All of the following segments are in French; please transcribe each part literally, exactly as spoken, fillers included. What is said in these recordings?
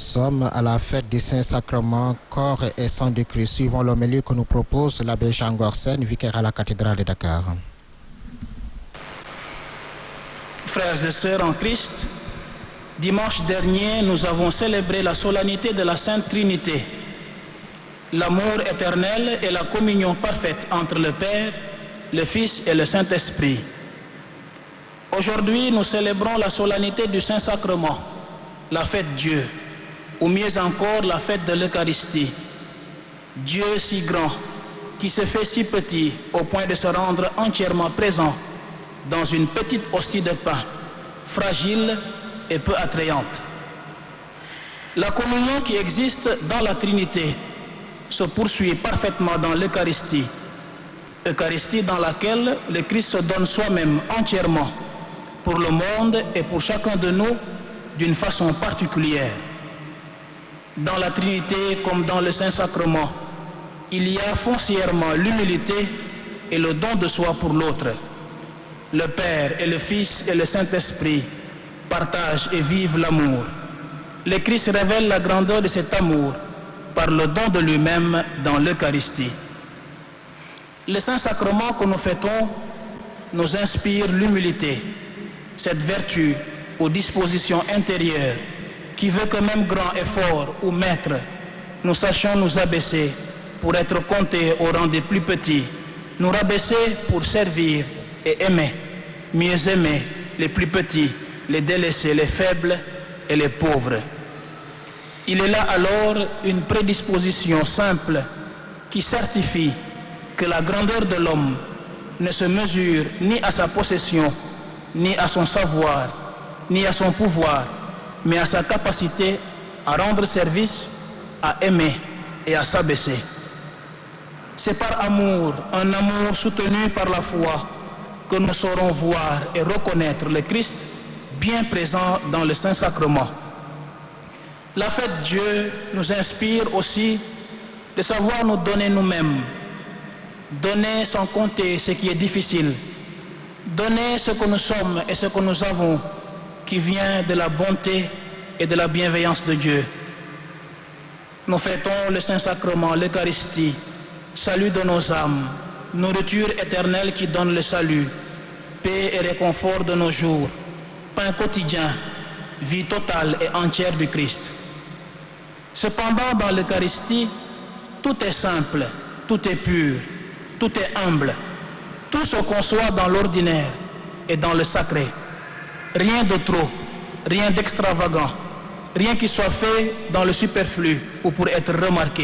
sommes à la fête du Saint-Sacrement, corps et sang du Christ. Suivant l'homélie que nous propose l'abbé Jean Gorsen, vicaire à la cathédrale de Dakar. Frères et sœurs en Christ, dimanche dernier, nous avons célébré la solennité de la Sainte Trinité, l'amour éternel et la communion parfaite entre le Père, le Fils et le Saint-Esprit. Aujourd'hui, nous célébrons la solennité du Saint-Sacrement, la fête Dieu, ou mieux encore la fête de l'Eucharistie. Dieu si grand, qui se fait si petit au point de se rendre entièrement présent dans une petite hostie de pain, fragile et peu attrayante. La communion qui existe dans la Trinité se poursuit parfaitement dans l'Eucharistie, Eucharistie dans laquelle le Christ se donne soi-même entièrement pour le monde et pour chacun de nous d'une façon particulière. Dans la Trinité comme dans le Saint-Sacrement, il y a foncièrement l'humilité et le don de soi pour l'autre. Le Père et le Fils et le Saint-Esprit partagent et vivent l'amour. Le Christ révèle la grandeur de cet amour par le don de lui-même dans l'Eucharistie. Le Saint-Sacrement que nous fêtons nous inspire l'humilité, cette vertu aux dispositions intérieures qui veut que même grand et fort ou maître, nous sachions nous abaisser pour être comptés au rang des plus petits, nous rabaisser pour servir et aimer, mieux aimer les plus petits, les délaissés, les faibles et les pauvres. Il est là alors une prédisposition simple qui certifie que la grandeur de l'homme ne se mesure ni à sa possession, ni à son savoir, ni à son pouvoir, mais à sa capacité à rendre service, à aimer et à s'abaisser. C'est par amour, un amour soutenu par la foi, que nous saurons voir et reconnaître le Christ bien présent dans le Saint-Sacrement. La fête Dieu nous inspire aussi de savoir nous donner nous-mêmes, donner sans compter ce qui est difficile, donner ce que nous sommes et ce que nous avons qui vient de la bonté et de la bienveillance de Dieu. Nous fêtons le Saint-Sacrement, l'Eucharistie, salut de nos âmes, nourriture éternelle qui donne le salut, paix et réconfort de nos jours, pain quotidien, vie totale et entière du Christ. Cependant, dans l'Eucharistie, tout est simple, tout est pur, tout est humble, tout se conçoit dans l'ordinaire et dans le sacré. Rien de trop, rien d'extravagant, rien qui soit fait dans le superflu ou pour être remarqué.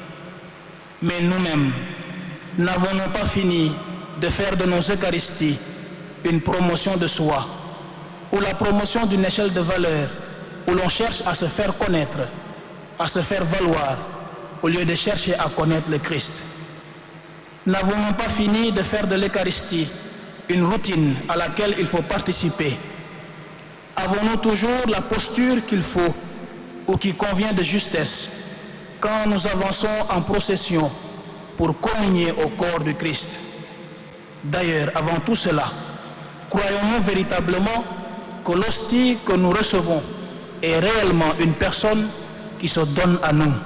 Mais nous-mêmes, n'avons-nous pas fini de faire de nos Eucharisties une promotion de soi, ou la promotion d'une échelle de valeur, où l'on cherche à se faire connaître, à se faire valoir, au lieu de chercher à connaître le Christ? N'avons-nous pas fini de faire de l'Eucharistie une routine à laquelle il faut participer? Avons-nous toujours la posture qu'il faut ou qui convient de justesse quand nous avançons en procession pour communier au corps du Christ? D'ailleurs, avant tout cela, croyons-nous véritablement que l'hostie que nous recevons est réellement une personne qui se donne à nous?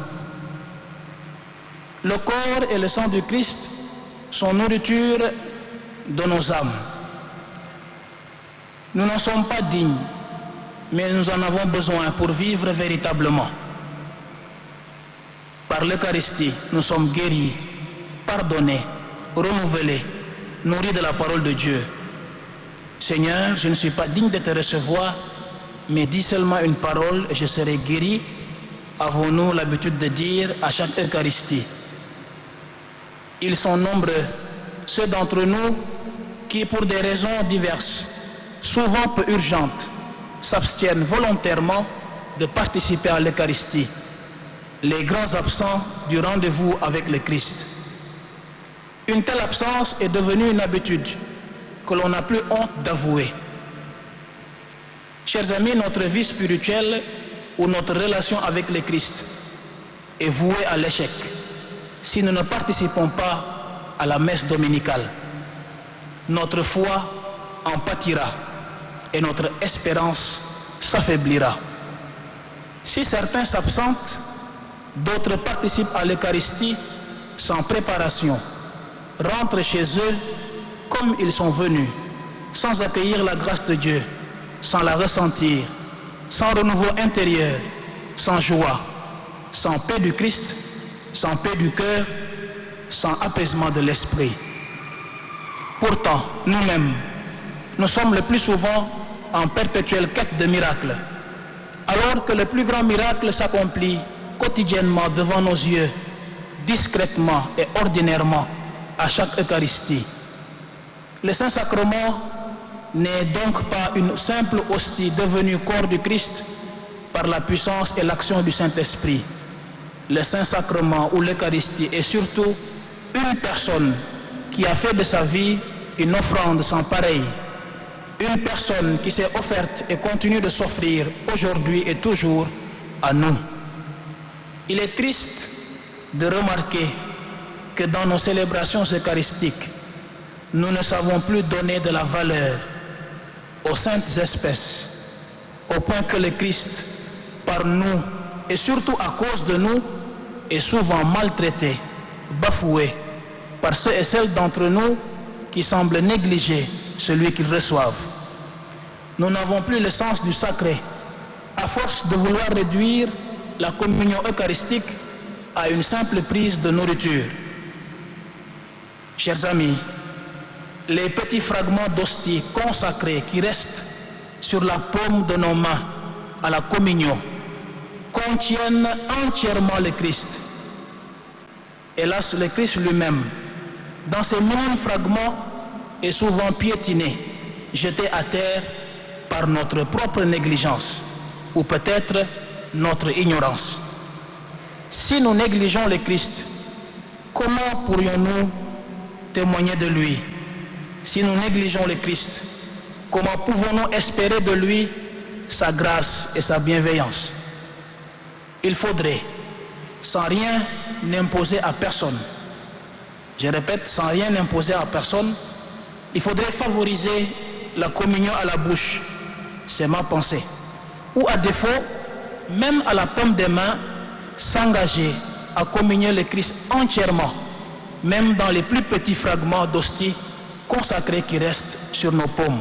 Le corps et le sang du Christ sont nourriture de nos âmes. Nous n'en sommes pas dignes, mais nous en avons besoin pour vivre véritablement. Par l'Eucharistie, nous sommes guéris, pardonnés, renouvelés, nourris de la parole de Dieu. Seigneur, je ne suis pas digne de te recevoir, mais dis seulement une parole et je serai guéri. Avons-nous l'habitude de dire à chaque Eucharistie? Ils sont nombreux, ceux d'entre nous qui, pour des raisons diverses, souvent peu urgentes, s'abstiennent volontairement de participer à l'Eucharistie, les grands absents du rendez-vous avec le Christ. Une telle absence est devenue une habitude que l'on n'a plus honte d'avouer. Chers amis, notre vie spirituelle ou notre relation avec le Christ est vouée à l'échec si nous ne participons pas à la messe dominicale. Notre foi en pâtira et notre espérance s'affaiblira. Si certains s'absentent, d'autres participent à l'Eucharistie sans préparation, rentrent chez eux comme ils sont venus, sans accueillir la grâce de Dieu, sans la ressentir, sans renouveau intérieur, sans joie, sans paix du Christ, sans paix du cœur, sans apaisement de l'esprit. Pourtant, nous-mêmes, nous sommes le plus souvent en perpétuelle quête de miracles, alors que le plus grand miracle s'accomplit quotidiennement devant nos yeux, discrètement et ordinairement à chaque Eucharistie. Le Saint-Sacrement n'est donc pas une simple hostie devenue corps du Christ par la puissance et l'action du Saint-Esprit. Le Saint-Sacrement ou l'Eucharistie est surtout une personne qui a fait de sa vie une offrande sans pareille, une personne qui s'est offerte et continue de s'offrir aujourd'hui et toujours à nous. Il est triste de remarquer que dans nos célébrations eucharistiques, nous ne savons plus donner de la valeur aux saintes espèces, au point que le Christ, par nous et surtout à cause de nous, est souvent maltraité, bafoué par ceux et celles d'entre nous qui semblent négliger celui qu'ils reçoivent. Nous n'avons plus le sens du sacré, à force de vouloir réduire la communion eucharistique à une simple prise de nourriture. Chers amis, les petits fragments d'hostie consacrés qui restent sur la paume de nos mains à la communion contiennent entièrement le Christ. Hélas, le Christ lui-même, dans ces mêmes fragments, est souvent piétiné, jeté à terre par notre propre négligence ou peut-être notre ignorance. Si nous négligeons le Christ, comment pourrions-nous témoigner de lui? Si nous négligeons le Christ, comment pouvons-nous espérer de lui sa grâce et sa bienveillance? Il faudrait, sans rien imposer à personne, je répète, sans rien imposer à personne, il faudrait favoriser la communion à la bouche, c'est ma pensée, ou à défaut, même à la paume des mains, s'engager à communier le Christ entièrement, même dans les plus petits fragments d'hostie consacrés qui restent sur nos paumes.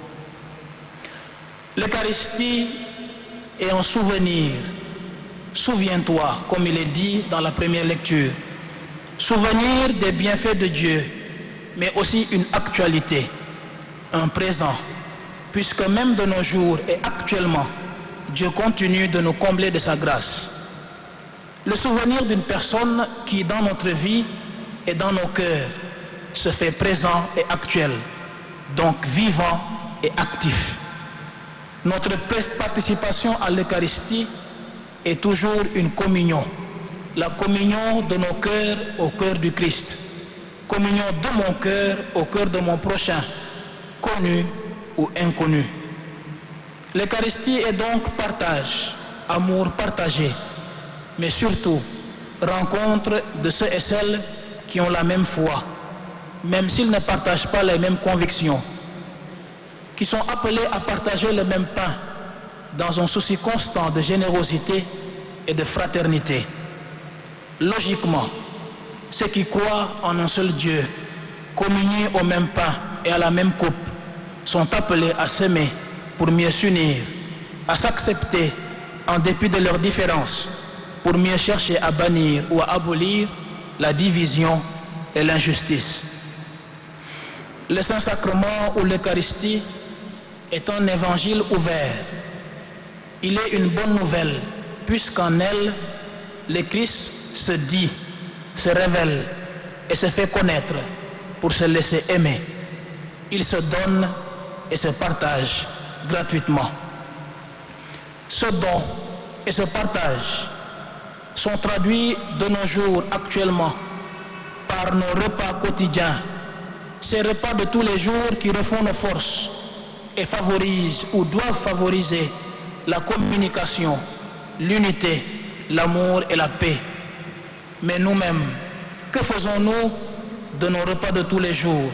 L'Eucharistie est un souvenir. Souviens-toi, comme il est dit dans la première lecture, souvenir des bienfaits de Dieu, mais aussi une actualité, un présent, puisque même de nos jours et actuellement, Dieu continue de nous combler de sa grâce. Le souvenir d'une personne qui, dans notre vie et dans nos cœurs, se fait présent et actuel, donc vivant et actif. Notre participation à l'Eucharistie est toujours une communion, la communion de nos cœurs au cœur du Christ, communion de mon cœur au cœur de mon prochain, connu ou inconnu. L'Eucharistie est donc partage, amour partagé, mais surtout rencontre de ceux et celles qui ont la même foi, même s'ils ne partagent pas les mêmes convictions, qui sont appelés à partager le même pain dans un souci constant de générosité et de fraternité. Logiquement, ceux qui croient en un seul Dieu, communiés au même pain et à la même coupe, sont appelés à s'aimer pour mieux s'unir, à s'accepter en dépit de leurs différences, pour mieux chercher à bannir ou à abolir la division et l'injustice. Le Saint-Sacrement ou l'Eucharistie est un évangile ouvert. Il est une bonne nouvelle, puisqu'en elle, le Christ se dit, se révèle et se fait connaître pour se laisser aimer. Il se donne et se partage gratuitement. Ce don et ce partage sont traduits de nos jours actuellement par nos repas quotidiens, ces repas de tous les jours qui refont nos forces et favorisent ou doivent favoriser la communication, l'unité, l'amour et la paix. Mais nous-mêmes, que faisons-nous de nos repas de tous les jours?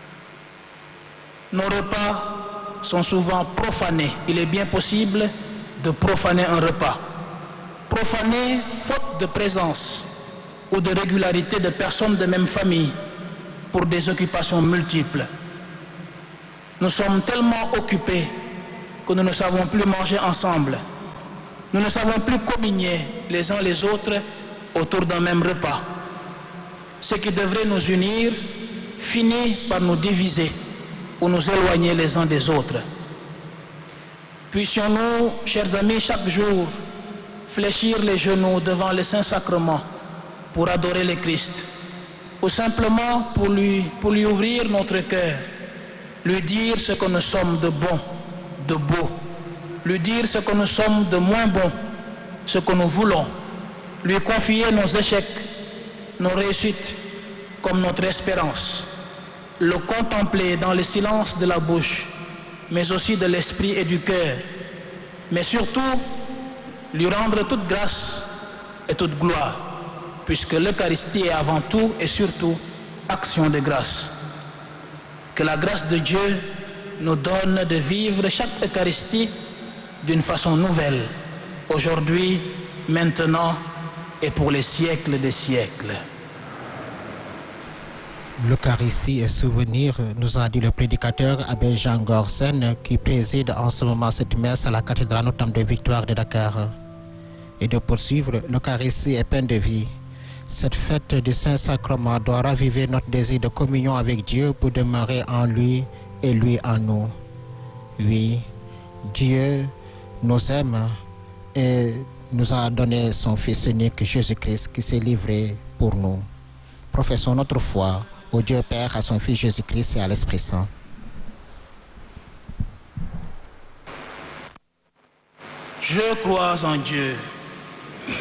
Nos repas sont souvent profanés. Il est bien possible de profaner un repas. Profaner faute de présence ou de régularité de personnes de même famille pour des occupations multiples. Nous sommes tellement occupés que nous ne savons plus manger ensemble. Nous ne savons plus communier les uns les autres autour d'un même repas. Ce qui devrait nous unir finit par nous diviser ou nous éloigner les uns des autres. Puissions-nous, chers amis, chaque jour fléchir les genoux devant le Saint-Sacrement pour adorer le Christ, ou simplement pour lui, pour lui ouvrir notre cœur, lui dire ce que nous sommes de bon, de beau, lui dire ce que nous sommes de moins bon, ce que nous voulons, lui confier nos échecs, nos réussites, comme notre espérance, le contempler dans le silence de la bouche, mais aussi de l'esprit et du cœur, mais surtout lui rendre toute grâce et toute gloire, puisque l'Eucharistie est avant tout et surtout action de grâce. Que la grâce de Dieu nous donne de vivre chaque Eucharistie d'une façon nouvelle, aujourd'hui, maintenant et pour les siècles des siècles. L'Eucharistie est souvenir, nous a dit le prédicateur Abbé Jean Gorsen, qui préside en ce moment cette messe à la cathédrale Notre-Dame de Victoire de Dakar. Et de poursuivre, l'Eucharistie est pleine de vie. Cette fête du Saint-Sacrement doit raviver notre désir de communion avec Dieu pour demeurer en lui et lui en nous. Oui, Dieu nous aime et nous a donné son Fils unique Jésus-Christ qui s'est livré pour nous. Professons notre foi au Dieu Père, à son Fils Jésus-Christ et à l'Esprit Saint. Je crois en Dieu,